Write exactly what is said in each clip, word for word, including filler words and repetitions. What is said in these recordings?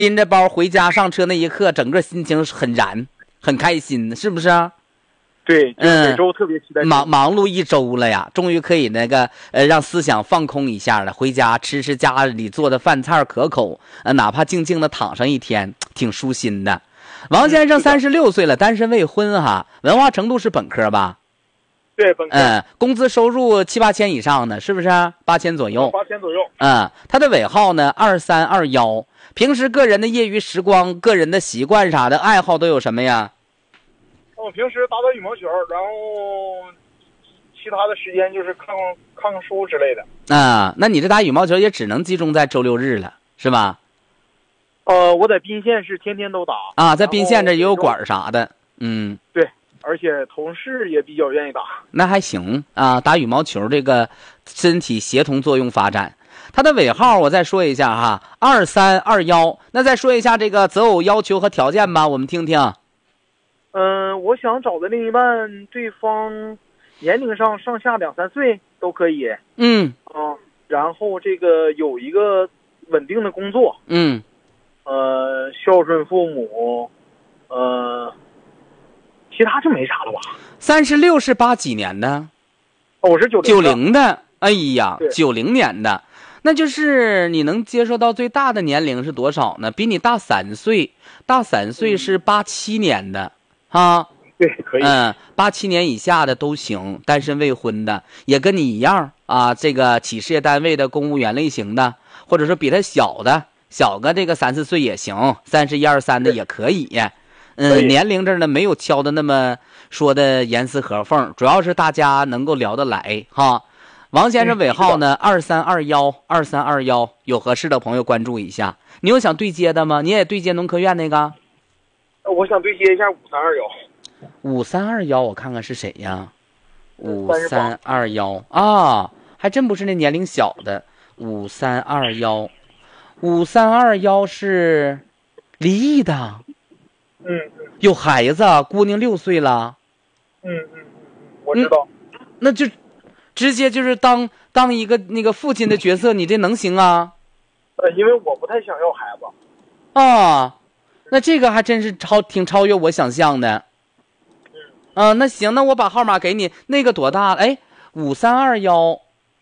拎着包回家上车那一刻，整个心情很燃，很开心，是不是？ 对， 嗯， 每周特别期待。 忙忙碌一周了呀，终于可以那个呃让思想放空一下了，回家吃吃家里做的饭菜可口，呃哪怕静静的躺上一天，挺舒心的。王先生三十六岁了，单身未婚哈，文化程度是本科吧？ 对，本科。 嗯，工资收入七八千以上的，是不是？八千左右。 八千左右。 嗯，他的尾号呢二三二幺。平时个人的业余时光、个人的习惯啥的爱好都有什么呀？ 我平时打打羽毛球，然后其他的时间就是看看看看书之类的。 啊，那你这打羽毛球也只能集中在周六日了，是吧？ 呃，我在宾县是天天都打。 啊，在宾县这也有馆啥的。嗯， 对，而且同事也比较愿意打。 那还行啊，打羽毛球这个身体协同作用发展。它的尾号我再说一下哈，二三二幺。那再说一下这个择偶要求和条件吧，我们听听。 嗯、呃，我想找的另一半，对方年龄上上下两三岁都可以。 嗯啊，然后这个有一个稳定的工作。 嗯。 呃，孝顺父母，呃，其他就没啥了吧。 三十六是八几年的？ 哦，我是九九零的。哎呀，九零年的。那就是你能接受到最大的年龄是多少呢？比你大三岁，大三岁是八七年的，啊， 对，可以， 嗯，八七年以下的都行，单身未婚的也跟你一样啊，这个企事业单位的公务员类型的，或者说比他小的，小个这个三四岁也行，三十一二三的也可以，嗯，年龄这呢没有敲的那么说的严丝合缝，主要是大家能够聊得来哈。王先生尾号呢？二三二幺二三二幺，有合适的朋友关注一下。你有想对接的吗？你也对接农科院那个？ 我想对接一下五三二幺。 五三二幺，我看看是谁呀？五三二幺啊，还真不是那年龄小的。五三二幺，五三二幺是离异的。 嗯嗯。 有孩子，姑娘六岁了。 嗯嗯嗯，我知道。 嗯、那就。直接就是当当一个那个父亲的角色，你这能行啊？ 呃，因为我不太想要孩子。 啊，那这个还真是超挺超越我想象的。 嗯。 啊，那行，那我把号码给你。那个多大了？哎，五三二幺，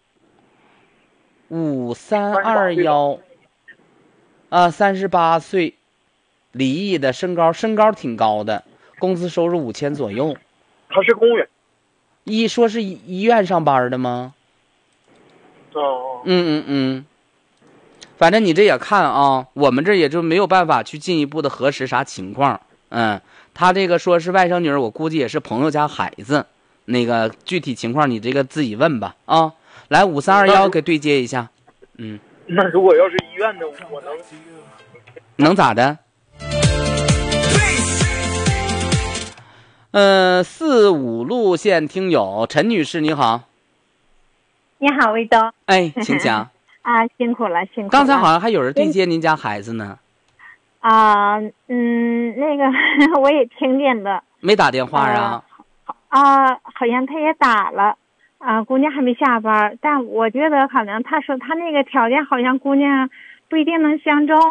五三二幺，啊，三十八岁，离异的，身高身高挺高的，工资收入五千左右。 他是公务员。 一说是医院上班的吗？ 哦， 嗯嗯嗯，反正你这也看啊，我们这也就没有办法去进一步的核实啥情况。嗯，他这个说是外甥女儿，我估计也是朋友家孩子，那个具体情况你这个自己问吧啊。来五三二幺给对接一下。嗯， 那如果要是医院的，我能能咋的？呃，四五路线听友陈女士，你好。 你好，魏东。 哎，请讲。 啊，辛苦了，辛苦了。 刚才好像还有人对接您家孩子呢。 啊，嗯，那个我也听见了。 没打电话啊？ 啊，好像他也打了。啊，姑娘还没下班，但我觉得可能他说他那个条件好像姑娘不一定能相中。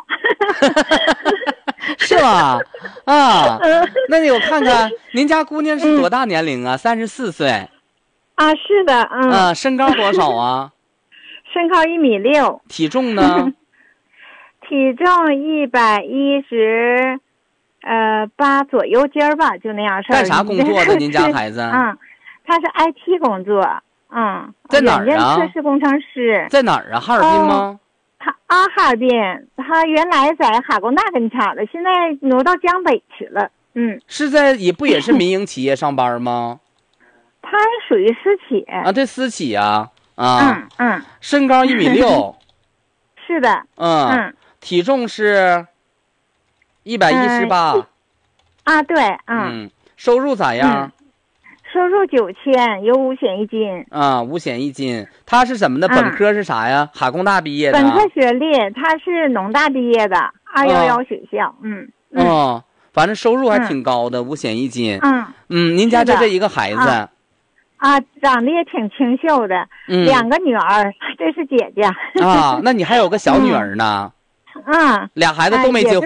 是吧？啊，那你我看看，您家姑娘是多大年龄啊？三十四岁。 啊，是的，嗯。 啊，身高多少啊？ 身高一米六。 体重呢？ 体重一百一十，呃，八左右斤儿吧，就那样事儿。 干啥工作的？您家孩子？ 嗯，他是 I T 工作，嗯。 在哪儿啊？ 软件测试工程师。 在哪儿啊？哈尔滨吗？ 哦他啊，哈尔滨，他原来在哈工大跟前的，现在挪到江北去了。嗯， 是在也不也是民营企业上班吗？ 他属于私企啊，这私企啊啊。 嗯嗯。 身高一米六。 是的。 嗯嗯。体重是一百一十八。 啊，对， 嗯。嗯，收入咋样？ 嗯收入九千，有五险一金啊，五险一金。他是怎么的？本科是啥呀？哈工大毕业的。 本科学历，他是农大毕业的，二幺幺学校。嗯。 哦，反正收入还挺高的，五险一金。 嗯嗯，您家就这一个孩子？ 啊，长得也挺清秀的，两个女儿，这是姐姐。 啊，那你还有个小女儿呢？ 嗯， 俩孩子都没结婚。